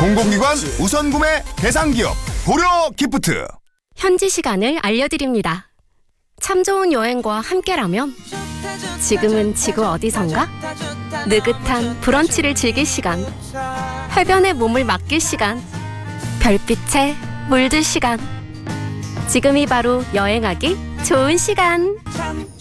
공공기관 우선 구매 대상 기업 고려 기프트. 현지 시간을 알려드립니다. 참 좋은 여행과 함께라면 지금은 지구 어디선가? 느긋한 브런치를 즐길 시간, 해변에 몸을 맡길 시간, 별빛에 물들 시간. 지금이 바로 여행하기 좋은 시간.